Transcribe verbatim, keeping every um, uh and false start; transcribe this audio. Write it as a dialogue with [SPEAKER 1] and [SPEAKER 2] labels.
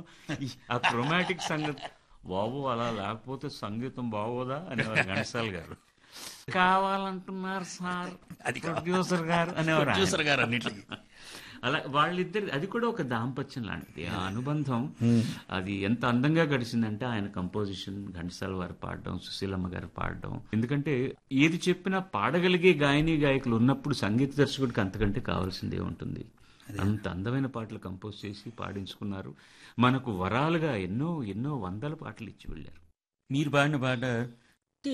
[SPEAKER 1] ఈ ఆ క్రోమాటిక్ సంగతి బాబు అలా లేకపోతే సంగీతం బాగోదా అనేవారు ఘంటసాల గారు. కావాలంటున్నారు సార్
[SPEAKER 2] అది కావాలి.
[SPEAKER 1] ప్రొడ్యూసర్ గారు అనేవారు ఆయన.
[SPEAKER 2] ప్రొడ్యూసర్ గారు అన్నిటికీ.
[SPEAKER 1] అలా వాళ్ళిద్దరి అది కూడా ఒక దాంపత్యం లాంటిది. ఆ అనుబంధం అది ఎంత అందంగా గడిచిందంటే ఆయన కంపోజిషన్, ఘంటసాల వారు పాడడం, సుశీలమ్మ గారు పాడడం. ఎందుకంటే ఏది చెప్పినా పాడగలిగే గాయని గాయకులు ఉన్నప్పుడు సంగీత దర్శకుడికి అంతకంటే కావాల్సిందే ఉంటుంది. అంత అందమైన పాటలు కంపోజ్ చేసి పాడించుకున్నారు. మనకు వరాలుగా ఎన్నో ఎన్నో వందల పాటలు ఇచ్చి వెళ్ళారు.
[SPEAKER 3] మీరు పాడిన పాట